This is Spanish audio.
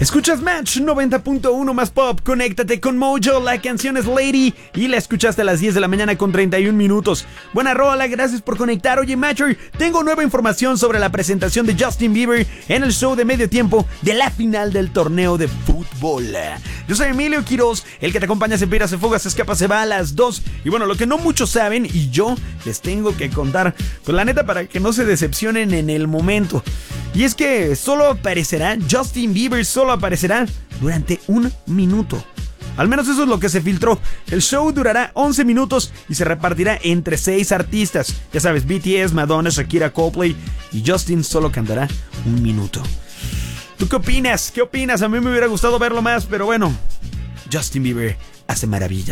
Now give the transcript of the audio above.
Escuchas Match 90.1 más pop, conéctate con Mojo, la canción es Lady y la escuchaste a las 10 de la mañana con 31 minutos. Buena rola, gracias por conectar. Oye Matcher, tengo nueva información sobre la presentación de Justin Bieber en el show de medio tiempo de la final del torneo de fútbol. Yo soy Emilio Quiroz, el que te acompaña, se pira, se fuga, se escapa, se va a las 2. Y bueno, lo que no muchos saben y yo les tengo que contar, pues la neta para que no se decepcionen en el momento. Y es que Justin Bieber solo aparecerá durante 1 minuto. Al menos eso es lo que se filtró. El show durará 11 minutos y se repartirá entre 6 artistas. Ya sabes, BTS, Madonna, Shakira, Coldplay, y Justin solo cantará 1 minuto. ¿Tú qué opinas? ¿Qué opinas? A mí me hubiera gustado verlo más, pero bueno, Justin Bieber hace maravillas.